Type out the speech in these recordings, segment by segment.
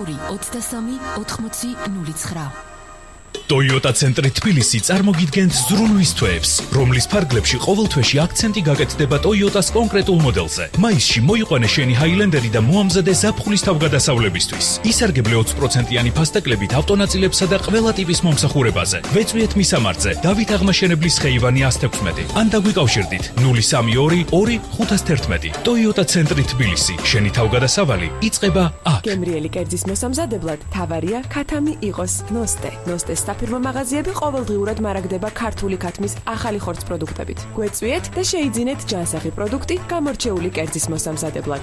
223 Toyota ცენტრი თბილისი წარმოგიდგენთ ზრუნვის თვეებს, რომლის ფარგლებში ყოველ თვეში აქცენტი გაკეთდება Toyotas კონკრეტულ მოდელზე. მაისში მოიყვანე შენი Highlander-ი და მოამზადე ზაფხულის თავგადასავლებისთვის. ისარგებლე 20%-იანი ფასტეკლებით ავტონაწილებსა და ყველა ტიპის მომსახურებაზე. ვეწვიეთ მისამართზე, დავით აღმაშენებლის ხეივანი 116. ან დაგვიკავშირდით 032 2511. Toyota ცენტრი თბილისი. შენი თავგადასავალი იწყება აქ. გემრიელი კერძის მოსამზადებლად თავარია ქათამი იყოს ნოსტე. ნოსტეს საფირმო მაღაზიები ყოველდღიურად მარაგდება ქართული ქათმის ახალი ხორცს პროდუქტებით. გვეწვიეთ და შეიძინეთ ჯანსაღი პროდუქტი გამორჩეული კერძის მოსამზადებლად.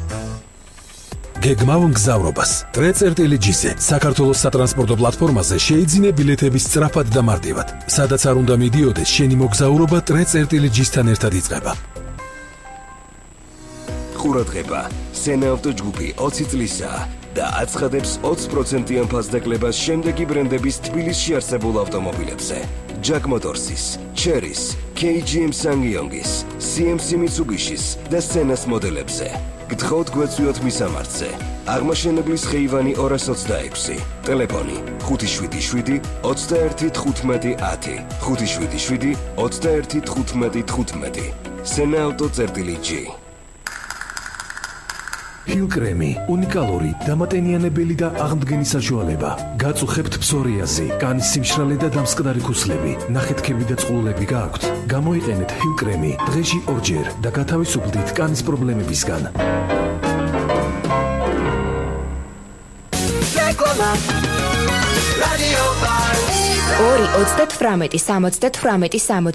გეგმავ მგზავრობას. ტრე.ჯი-ზე საქართველოს სატრანსპორტო პლატფორმაზე შეიძინე ბილეთების სწრაფად და მარტივად. სადაც არ უნდა მიდიოდეს, შენი მოგზაურობა ტრე.ჯი-სთან ერთად იწყება. ყურადღება, სენაავტო ჯგუფი 20 წლისაა და აცხადებს 20%-იან ფასდაკლებას შემდეგი ბრენდების თბილისში არსებულ ავტომობილებზე. Jack Motors-ის, Chery-ის, KGM Ssangyong-ის, CMC Mitsubishi-ის და Senna-ს მოდელებზე. გთხოვთ გვეწვიოთ მისამართზე. აღმაშენებლის ხეივანი 226. ტელეფონი 577 21 15 10 577 21 15 15. Senna-auto.gi ჰილკრემი უნიკალური დამატენიანებელი და აღმდგენი საშუალება. გაწუხებთ ფსორიაზი, კანის სიმშრალე და დამსკნარი ქუსლები, ნახეთქები და წყლულები გააქვთ. გამოიყენეთ ჰილკრემი დღეში 2 ჯერ და გათავისუფლდით კანის პრობლემებისგან. რეკლამა რადიო ბარ 2 38 78